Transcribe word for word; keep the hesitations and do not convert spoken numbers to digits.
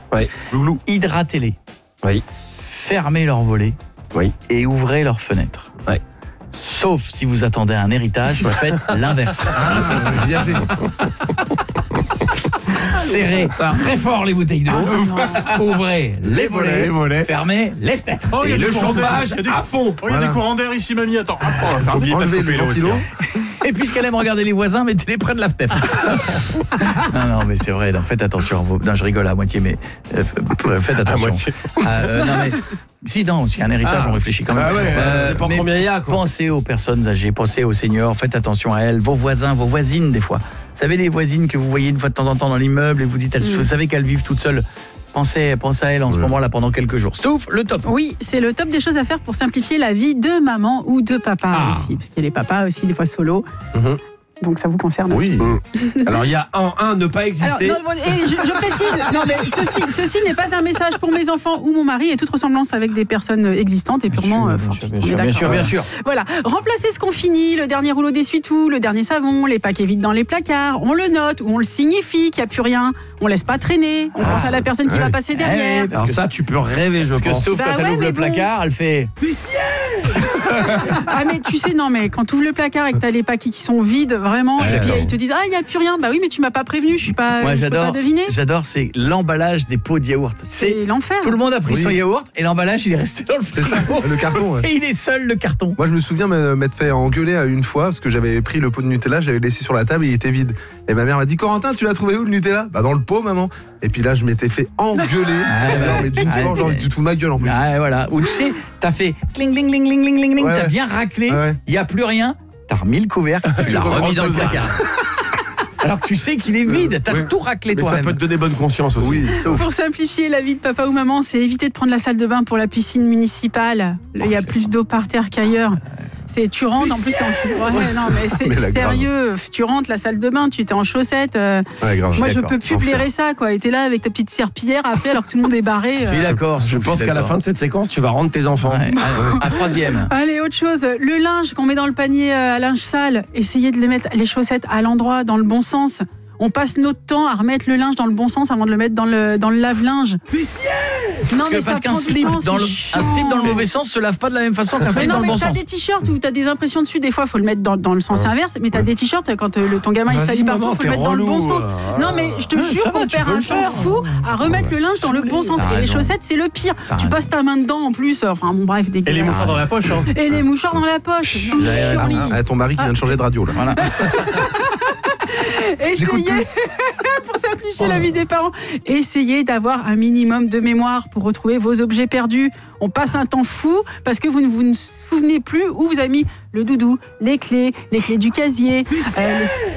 Oui. Hydratez-les. Oui. Fermez leurs volets. Oui. Et ouvrez leurs fenêtres. Oui. Sauf si vous attendez un héritage, vous faites l'inverse. Ah, viager. Serrez très fort les bouteilles d'eau. Ah, ouvrez les volets. Les volets. Fermez les fenêtres. Oh, il y a Et du le courant d'air. chauffage Il y a des- à fond. Oh, il y a Voilà. des courants d'air ici, mamie. Attends. Hop, on va faire Enlever oublier les de couper l'eau ventilos. aussi. Et puisqu'elle aime regarder les voisins, mettez-les près de la fenêtre. Non, non, mais c'est vrai, non, faites attention. Non, je rigole à moitié, mais euh, faites attention. moitié. Ah, euh, non, mais si, non, s'il y a un héritage, Ah. on réfléchit quand même. Ah ouais, Euh, ça dépend mais combien il y a, quoi. Pensez aux personnes âgées, pensez aux seniors, faites attention à elles, vos voisins, vos voisines, des fois. Vous savez, les voisines que vous voyez une fois de temps en temps dans l'immeuble et vous dites, elles, Mm. vous savez qu'elles vivent toutes seules. Pensez, pensez à elles en ce moment-là pendant quelques jours. Stouff, le top. Oui, c'est le top des choses à faire pour simplifier la vie de maman ou de papa Ah. aussi. Parce qu'il y a les papas aussi, des fois solo. Mhm. Donc ça vous concerne Oui. aussi. Alors il y a un, un ne pas Alors, exister. non, bon, et je, je précise, non, mais ceci, ceci n'est pas un message pour mes enfants ou mon mari et toute ressemblance avec des personnes existantes et purement euh, Bien sûr, fortuites. bien On est sûr, bien d'accord. sûr, bien sûr. Voilà, remplacez ce qu'on finit, le dernier rouleau d'essuie-tout, le dernier savon, les paquets vides dans les placards, on le note ou on le signifie qu'il n'y a plus rien, on laisse pas traîner, on pense à la personne qui ouais. va passer derrière. Eh, parce Alors que- ça, tu peux rêver, je Parce que pense. Stouff, Bah quand elle ouais, ouvre mais le bon. placard, elle fait... Ah mais tu sais, non mais quand tu ouvres le placard et que t'as les paquets qui sont vides, vraiment, Ouais, et puis d'accord. ils te disent, ah il n'y a plus rien, bah oui mais tu m'as pas prévenu, je suis pas, Moi, je peux pas j'adore, deviner. j'adore, c'est l'emballage des pots de yaourt. C'est C'est l'enfer. Tout le monde a pris Oui. son yaourt et l'emballage, il est resté dans le frigo. Le carton, ouais. Et il est seul, le carton. Moi, je me souviens me- m'être fait engueuler à une fois parce que j'avais pris le pot de Nutella, j'avais laissé sur la table et il était vide. Et ma mère m'a dit, Corentin, tu l'as trouvé où le Nutella? Bah, dans le pot, maman. Et puis là, je m'étais fait engueuler. Ah, Alors, ouais. mais d'une Ah, fois, j'ai envie ouais. de foutre ma gueule en plus. Ah, voilà. Ou tu sais, t'as fait cling, cling, cling, cling, cling, cling, cling, Ouais, t'as ouais. bien raclé, Ouais, ouais. il n'y a plus rien, t'as remis le couvercle, tu l'as remis dans le placard. Alors que tu sais qu'il est vide, t'as Oui. tout raclé Mais ça toi-même. peut te donner bonne conscience aussi. Oui. Pour simplifier la vie de papa ou maman, c'est éviter de prendre la salle de bain pour la piscine municipale. Il y a plus d'eau par terre qu'ailleurs. C'est tu rentres en plus c'est en ouais, non mais c'est Mais la grave. sérieux, tu rentres la salle de bain, tu étais en chaussettes. euh, Ouais, grave. moi je d'accord. peux plus Enfer. blairer ça quoi. Et t'es là avec ta petite serpillière après alors que tout le monde est barré. Je euh. suis d'accord. Je pense qu'à la fin de cette séquence, tu vas rendre tes enfants. Ouais, un, un troisième. Allez, autre chose, le linge qu'on met dans le panier euh, à linge sale, essayez de les mettre les chaussettes à l'endroit, dans le bon sens. On passe notre temps à remettre le linge dans le bon sens avant de le mettre dans le, dans le lave-linge. Non, Parce, que- parce qu'un slip, dans le, un slip dans le mauvais sens se lave pas de la même façon qu'un Mais slip non, dans le mais bon t'as sens. des t-shirts où t'as des impressions dessus, des fois faut le mettre dans, dans le sens inverse, mais t'as des t-shirts quand euh, le, ton gamin il Vas-y, salit maman, partout, faut t'es le mettre dans le bon relou, sens. euh. Non mais je te Ouais, jure ça va, qu'on tu perd peux un le temps faire. fou à remettre le linge dans le bon sens. T'as Et les raison. chaussettes c'est le pire. T'as Tu raison. passes ta main dedans en plus, enfin bon bref, Et les dégueulasse. mouchoirs dans la poche. Hein. Et les mouchoirs dans la poche. Non, Vous avez raison. surely. Ah, ton mari qui vient de changer de radio là. Voilà. J'écoute Essayez, pour simplifier la vie des parents, essayez d'avoir un minimum de mémoire pour retrouver vos objets perdus. On passe un temps fou parce que vous ne vous ne souvenez plus où vous avez mis le doudou, les clés, les clés du casier, euh,